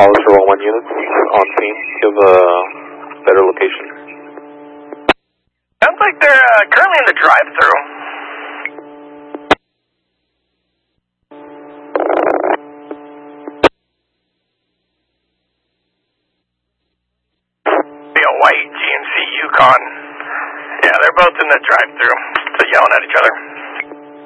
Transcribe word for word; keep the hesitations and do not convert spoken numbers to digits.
Hollister one one units on scene. Do you have a better location? Sounds like they're uh, currently in the drive-thru. Be a white G M C Yukon. Yeah, they're both in the drive-thru. So yelling at each other.